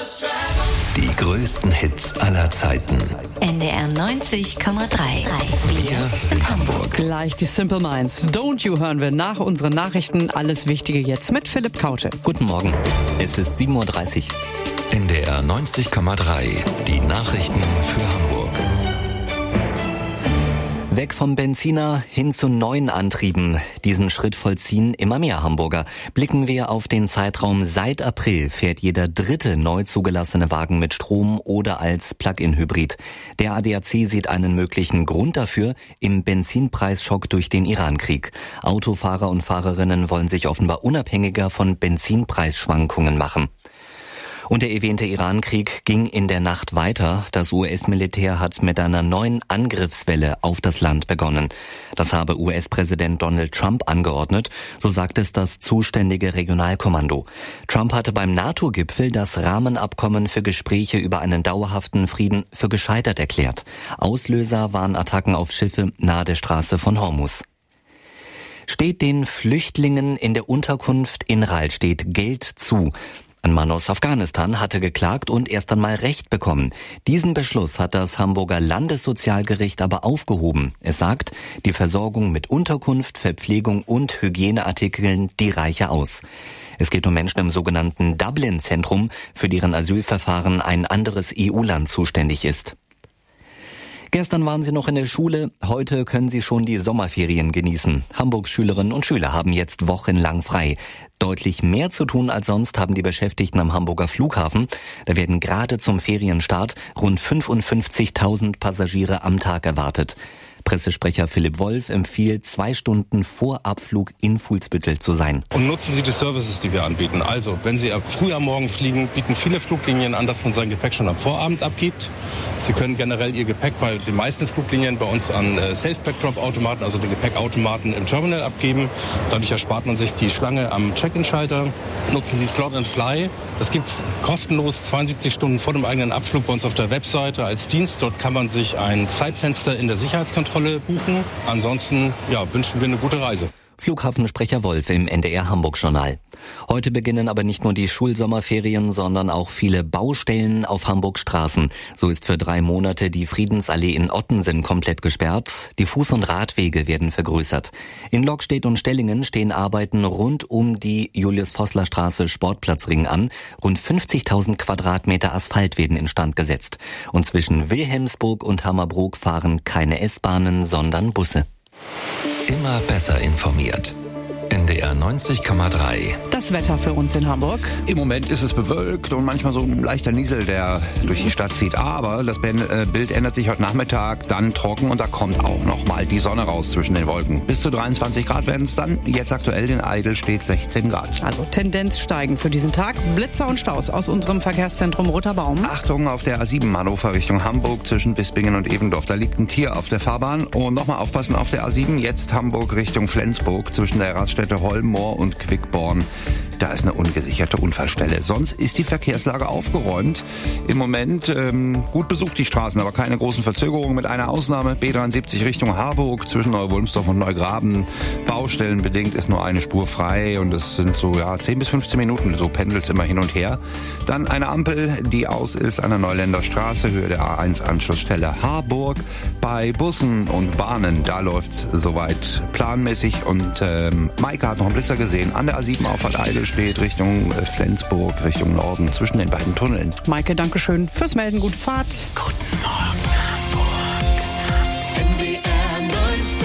Die größten Hits aller Zeiten. NDR 90,3. Wir sind Hamburg. Gleich die Simple Minds. Don't You hören wir nach unseren Nachrichten. Alles Wichtige jetzt mit Philipp Kaute. Guten Morgen. Es ist 7.30 Uhr. NDR 90,3. Die Nachrichten für Hamburg. Weg vom Benziner hin zu neuen Antrieben. Diesen Schritt vollziehen immer mehr Hamburger. Blicken wir auf den Zeitraum seit April, fährt jeder dritte neu zugelassene Wagen mit Strom oder als Plug-in-Hybrid. Der ADAC sieht einen möglichen Grund dafür im Benzinpreisschock durch den Irankrieg. Autofahrer und Fahrerinnen wollen sich offenbar unabhängiger von Benzinpreisschwankungen machen. Und der erwähnte Irankrieg ging in der Nacht weiter. Das US-Militär hat mit einer neuen Angriffswelle auf das Land begonnen. Das habe US-Präsident Donald Trump angeordnet, so sagt es das zuständige Regionalkommando. Trump hatte beim NATO-Gipfel das Rahmenabkommen für Gespräche über einen dauerhaften Frieden für gescheitert erklärt. Auslöser waren Attacken auf Schiffe nahe der Straße von Hormuz. Steht den Flüchtlingen in der Unterkunft in Rahlstedt Geld zu? Ein Mann aus Afghanistan hatte geklagt und erst einmal Recht bekommen. Diesen Beschluss hat das Hamburger Landessozialgericht aber aufgehoben. Es sagt, die Versorgung mit Unterkunft, Verpflegung und Hygieneartikeln, die reiche aus. Es geht um Menschen im sogenannten Dublin-Zentrum, für deren Asylverfahren ein anderes EU-Land zuständig ist. Gestern waren Sie noch in der Schule, heute können Sie schon die Sommerferien genießen. Hamburgs Schülerinnen und Schüler haben jetzt wochenlang frei. Deutlich mehr zu tun als sonst haben die Beschäftigten am Hamburger Flughafen. Da werden gerade zum Ferienstart rund 55.000 Passagiere am Tag erwartet. Pressesprecher Philipp Wolf empfiehlt, 2 Stunden vor Abflug in Fuhlsbüttel zu sein. Und nutzen Sie die Services, die wir anbieten. Also, wenn Sie früh am Morgen fliegen, bieten viele Fluglinien an, dass man sein Gepäck schon am Vorabend abgibt. Sie können generell Ihr Gepäck bei den meisten Fluglinien bei uns an Safe-Pack-Drop-Automaten, also den Gepäckautomaten im Terminal abgeben. Dadurch erspart man sich die Schlange am Check-in-Schalter. Nutzen Sie Slot and Fly. Das gibt's kostenlos 72 Stunden vor dem eigenen Abflug bei uns auf der Webseite als Dienst. Dort kann man sich ein Zeitfenster in der Sicherheitskontrolle buchen. Ansonsten wünschen wir eine gute Reise. Flughafensprecher Wolf im NDR Hamburg-Journal. Heute beginnen aber nicht nur die Schulsommerferien, sondern auch viele Baustellen auf Hamburgs Straßen. So ist für 3 Monate die Friedensallee in Ottensen komplett gesperrt. Die Fuß- und Radwege werden vergrößert. In Lockstedt und Stellingen stehen Arbeiten rund um die Julius-Vossler-Straße Sportplatzring an. Rund 50.000 Quadratmeter Asphalt werden instand gesetzt. Und zwischen Wilhelmsburg und Hammerbrook fahren keine S-Bahnen, sondern Busse. Immer besser informiert. NDR 90,3. Das Wetter für uns in Hamburg. Im Moment ist es bewölkt und manchmal so ein leichter Niesel, der durch die Stadt zieht. Aber das Bild ändert sich heute Nachmittag, dann trocken und da kommt auch noch mal die Sonne raus zwischen den Wolken. Bis zu 23 Grad werden es dann. Jetzt aktuell in Eidelstedt 16 Grad. Also Tendenz steigen für diesen Tag. Blitzer und Staus aus unserem Verkehrszentrum Roter Baum. Achtung auf der A7 Hannover Richtung Hamburg zwischen Bispingen und Evendorf. Da liegt ein Tier auf der Fahrbahn. Und nochmal aufpassen auf der A7 jetzt Hamburg Richtung Flensburg zwischen der Raststätte Holmoor und Quickborn. Da ist eine ungesicherte Unfallstelle. Sonst ist die Verkehrslage aufgeräumt. Im Moment gut besucht die Straßen, aber keine großen Verzögerungen mit einer Ausnahme. B73 Richtung Harburg zwischen Neu-Wulmsdorf und Neugraben. Baustellenbedingt ist nur eine Spur frei und es sind so 10 bis 15 Minuten, so pendelt es immer hin und her. Dann eine Ampel, die aus ist an der Neuländer Straße, Höhe der A1 Anschlussstelle Harburg. Bei Bussen und Bahnen, da läuft's soweit planmäßig und Maike hat noch einen Blitzer gesehen an der A7 Auffahrt Eidelstedt Richtung Flensburg, Richtung Norden, zwischen den beiden Tunneln. Maike, danke schön fürs Melden. Gute Fahrt. Guten Morgen, Hamburg. NDR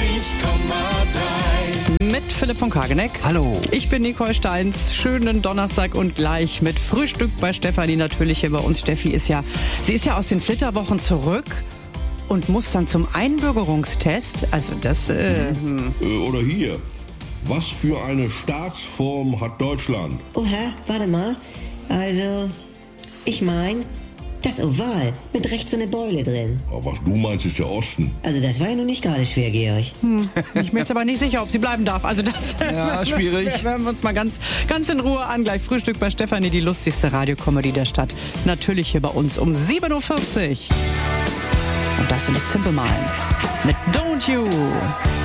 90,3. Mit Philipp von Kageneck. Hallo. Ich bin Nicole Steins. Schönen Donnerstag und gleich mit Frühstück bei Stefanie natürlich hier bei uns. Steffi ist ja aus den Flitterwochen zurück und muss dann zum Einbürgerungstest. Also das... Oder hier. Was für eine Staatsform hat Deutschland? Oha, warte mal. Also, ich meine, das Oval mit rechts so eine Beule drin. Aber was du meinst, ist der Osten. Also das war ja nun nicht gerade schwer, Georg. Ich bin jetzt aber nicht sicher, ob sie bleiben darf. Also das schwierig. Hören wir uns mal ganz in Ruhe an. Gleich Frühstück bei Stefanie, die lustigste Radiokomödie der Stadt. Natürlich hier bei uns um 7.40 Uhr. Und das sind die Simple Minds mit Don't You.